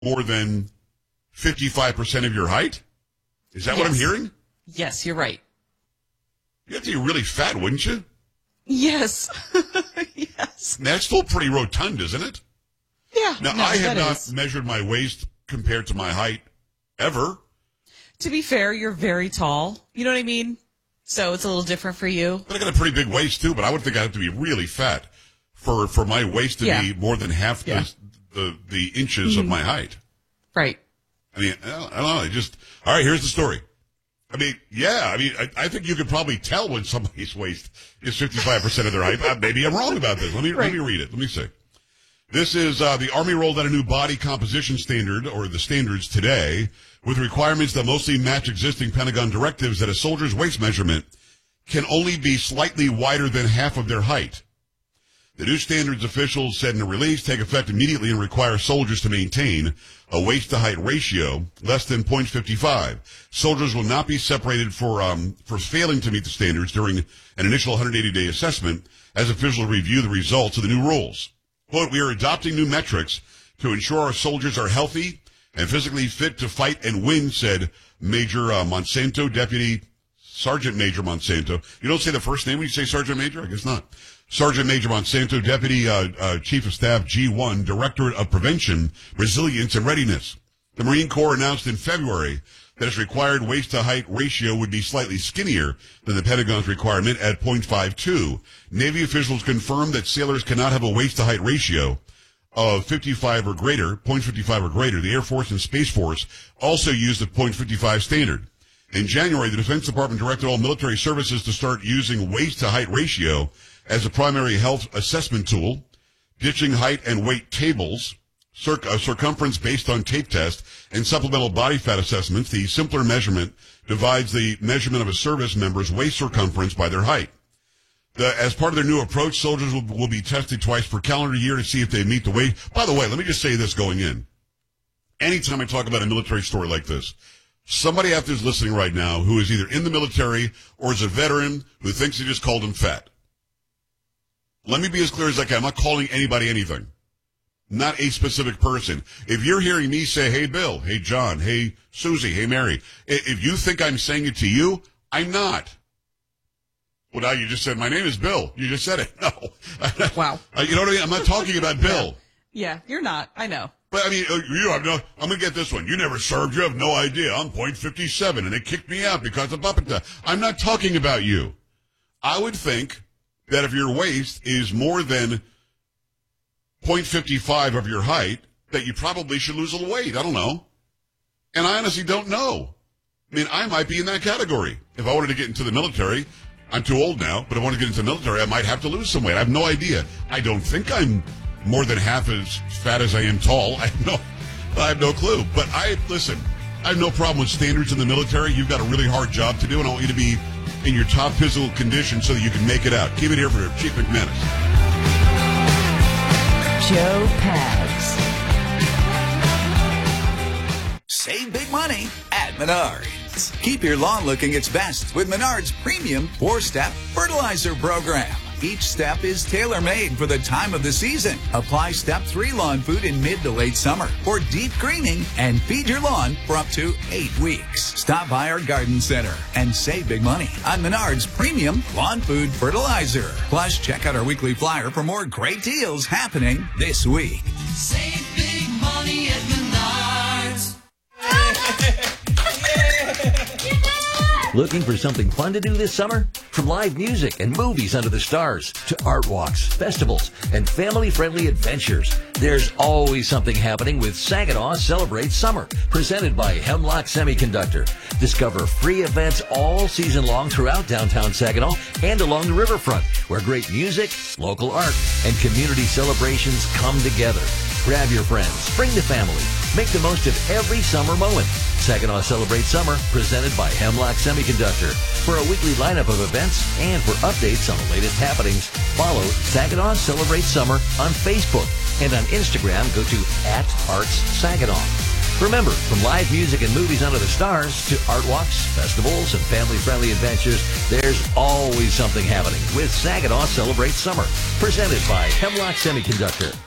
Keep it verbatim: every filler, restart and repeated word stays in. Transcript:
more than fifty-five percent of your height? Is that yes. what I'm hearing? Yes, you're right. You have to be really fat, wouldn't you? Yes. Yes. That's still pretty rotund, isn't it? Yeah. Now, no, I have not is. measured my waist compared to my height ever. To be fair, you're very tall. You know what I mean? So it's a little different for you. But I got a pretty big waist, too, but I would think I have to be really fat for, for my waist to yeah. be more than half the, yeah. the, the inches mm-hmm. of my height. Right. I mean, I don't, I don't know. I just, all right, here's the story. I mean, yeah, I mean, I, I think you could probably tell when somebody's waist is fifty-five percent of their height. Uh, maybe I'm wrong about this. Let me, right. let me read it. Let me see. This is, uh, the Army rolled out a new body composition standard, or the standards today, with requirements that mostly match existing Pentagon directives that a soldier's waist measurement can only be slightly wider than half of their height. The new standards, officials said in a release, take effect immediately and require soldiers to maintain a waist-to-height ratio less than point five five. Soldiers will not be separated for um, for failing to meet the standards during an initial one hundred eighty day assessment as officials review the results of the new rules. Quote, we are adopting new metrics to ensure our soldiers are healthy and physically fit to fight and win, said Major uh, Monsanto, Deputy Sergeant Major Monsanto. You don't say the first name when you say Sergeant Major? I guess not. Sergeant Major Monsanto, Deputy uh, uh, Chief of Staff, G one, Directorate of Prevention, Resilience, and Readiness. The Marine Corps announced in February that its required waist-to-height ratio would be slightly skinnier than the Pentagon's requirement at point five two. Navy officials confirmed that sailors cannot have a waist-to-height ratio of fifty-five or greater, point five five or greater. The Air Force and Space Force also used the point five five standard. In January, the Defense Department directed all military services to start using waist-to-height ratio as a primary health assessment tool, ditching height and weight tables, circ- uh, circumference based on tape test, and supplemental body fat assessments. The simpler measurement divides the measurement of a service member's waist circumference by their height. The, as part of their new approach, soldiers will, will be tested twice per calendar year to see if they meet the weight. By the way, let me just say this going in. Anytime I talk about a military story like this, somebody out there is listening right now who is either in the military or is a veteran who thinks he just called him fat. Let me be as clear as I can. I'm not calling anybody anything. Not a specific person. If you're hearing me say, hey, Bill, hey, John, hey, Susie, hey, Mary, if you think I'm saying it to you, I'm not. Well, now you just said, my name is Bill. You just said it. No. Wow. You know what I mean? I'm not talking about Bill. Yeah, you're not. I know. But, I mean, you have no, I'm going to get this one. You never served. You have no idea. I'm point five seven, and they kicked me out because of Buppeta. I'm not talking about you. I would think that if your waist is more than point five five of your height, that you probably should lose a little weight. I don't know. And I honestly don't know. I mean, I might be in that category. If I wanted to get into the military, I'm too old now, but if I want to get into the military, I might have to lose some weight. I have no idea. I don't think I'm more than half as fat as I am tall. I have no, I have no clue. But I, listen, I have no problem with standards in the military. You've got a really hard job to do, and I want you to be in your top physical condition so that you can make it out. Keep it here for Chief McManus. Joe Pags. Save big money at Menards. Keep your lawn looking its best with Menards Premium four-step Fertilizer Program. Each step is tailor-made for the time of the season. Apply Step three lawn food in mid to late summer for deep greening and feed your lawn for up to eight weeks. Stop by our garden center and save big money on Menards Premium Lawn Food Fertilizer. Plus, check out our weekly flyer for more great deals happening this week. Save big money at Menards. Looking for something fun to do this summer? From live music and movies under the stars to art walks, festivals, and family-friendly adventures, there's always something happening with Saginaw Celebrate Summer, presented by Hemlock Semiconductor. Discover free events all season long throughout downtown Saginaw and along the riverfront, where great music, local art, and community celebrations come together. Grab your friends, bring the family, make the most of every summer moment. Saginaw Celebrate Summer, presented by Hemlock Semiconductor. For a weekly lineup of events and for updates on the latest happenings, follow Saginaw Celebrate Summer on Facebook, and on Instagram, go to at Arts Saginaw. Remember, from live music and movies under the stars to art walks, festivals, and family-friendly adventures, there's always something happening with Saginaw Celebrate Summer, presented by Hemlock Semiconductor.